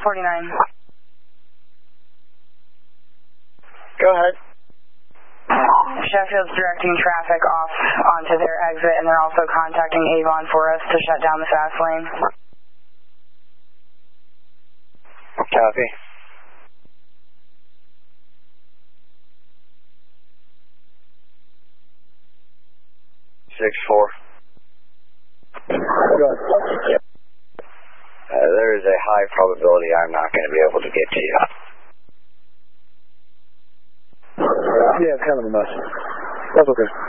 49. Go ahead. Sheffield's directing traffic off onto their exit, and they're also contacting Avon for us to shut down the fast lane. Copy. Four. Go ahead. There is a high probability I'm not going to be able to get to you. Yeah, it's kind of a mess. That's okay.